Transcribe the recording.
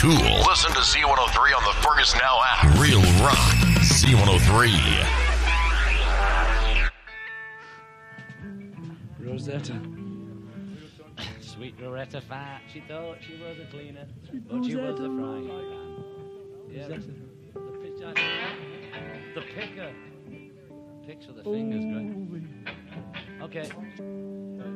cool. Listen to Z103 on the Fergus Now app. Real rock. Z103. Rosetta. Sweet Rosetta fat. She thought she was a cleaner, but she was a frying pan. Yeah, that's the picker. Picks with the fingers, great. Okay.